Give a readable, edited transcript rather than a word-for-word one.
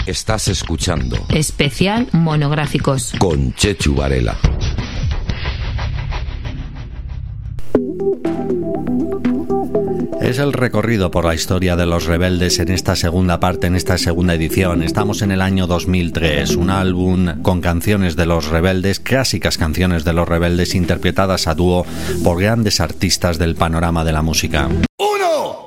Estás escuchando Especial Monográficos con Chechu Varela. Es el recorrido por la historia de Los Rebeldes en esta segunda parte, en esta segunda edición. Estamos en el año 2003, un álbum con canciones de Los Rebeldes, clásicas canciones de Los Rebeldes interpretadas a dúo por grandes artistas del panorama de la música. 1,